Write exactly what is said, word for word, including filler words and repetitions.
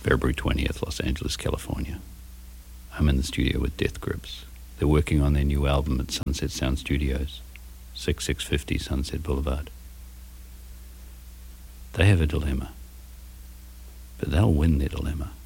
February twentieth, Los Angeles, California. I'm in the studio with Death Grips. They're working on their new album at Sunset Sound Studios, sixty-six fifty Sunset Boulevard. They have a dilemma, but they'll win their dilemma.